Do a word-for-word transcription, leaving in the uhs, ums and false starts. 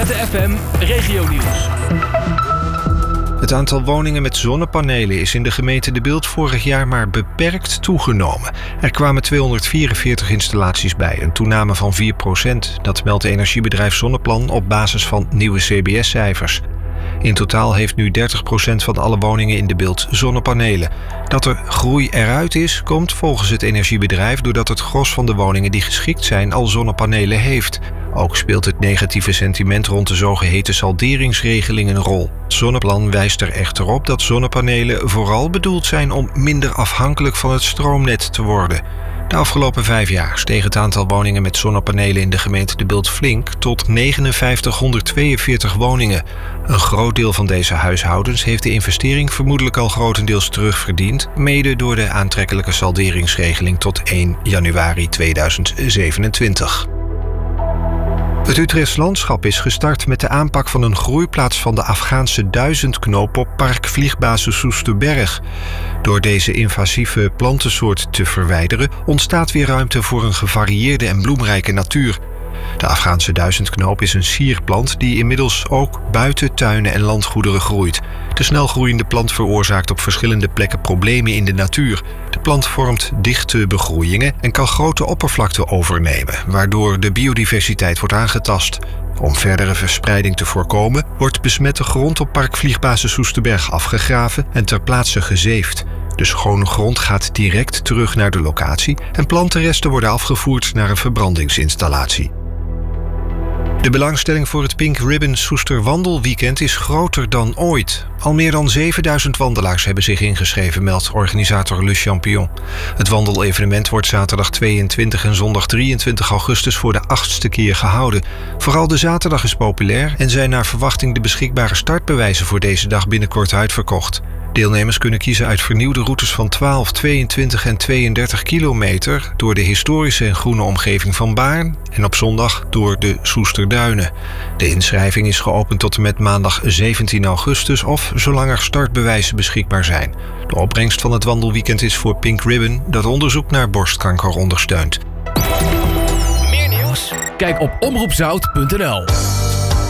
Wicherte F M Regionieuws. Het aantal woningen met zonnepanelen is in de gemeente De Bilt vorig jaar maar beperkt toegenomen. Er kwamen tweehonderdvierenveertig installaties bij, een toename van vier procent. Dat meldt energiebedrijf Zonneplan op basis van nieuwe C B S-cijfers. In totaal heeft nu dertig procent van alle woningen in De Bilt zonnepanelen. Dat er groei eruit is, komt volgens het energiebedrijf doordat het gros van de woningen die geschikt zijn al zonnepanelen heeft. Ook speelt het negatieve sentiment rond de zogeheten salderingsregeling een rol. Zonneplan wijst er echter op dat zonnepanelen vooral bedoeld zijn om minder afhankelijk van het stroomnet te worden. De afgelopen vijf jaar steeg het aantal woningen met zonnepanelen in de gemeente De Bilt flink tot vijfennegenenvijftighonderdtweeënveertig woningen. Een groot deel van deze huishoudens heeft de investering vermoedelijk al grotendeels terugverdiend, mede door de aantrekkelijke salderingsregeling tot één januari tweeduizend zevenentwintig. Het Utrechts Landschap is gestart met de aanpak van een groeiplaats van de Afghaanse duizendknoop op Park Vliegbasis Soesterberg. Door deze invasieve plantensoort te verwijderen ontstaat weer ruimte voor een gevarieerde en bloemrijke natuur. De Afghaanse duizendknoop is een sierplant die inmiddels ook buiten tuinen en landgoederen groeit. De snelgroeiende plant veroorzaakt op verschillende plekken problemen in de natuur. De plant vormt dichte begroeiingen en kan grote oppervlakte overnemen, waardoor de biodiversiteit wordt aangetast. Om verdere verspreiding te voorkomen, wordt besmette grond op Park Vliegbasis Soesterberg afgegraven en ter plaatse gezeefd. De schone grond gaat direct terug naar de locatie en plantenresten worden afgevoerd naar een verbrandingsinstallatie. De belangstelling voor het Pink Ribbon Soester Wandelweekend is groter dan ooit. Al meer dan zevenduizend wandelaars hebben zich ingeschreven, meldt organisator Le Champion. Het wandelevenement wordt zaterdag tweeëntwintig en zondag drieëntwintig augustus voor de achtste keer gehouden. Vooral de zaterdag is populair en zijn naar verwachting de beschikbare startbewijzen voor deze dag binnenkort uitverkocht. Deelnemers kunnen kiezen uit vernieuwde routes van twaalf, tweeëntwintig en tweeëndertig kilometer door de historische en groene omgeving van Baarn en op zondag door de Soesterduinen. De inschrijving is geopend tot en met maandag zeventien augustus of zolang er startbewijzen beschikbaar zijn. De opbrengst van het wandelweekend is voor Pink Ribbon dat onderzoek naar borstkanker ondersteunt. Meer nieuws? Kijk op omroep zout punt n l.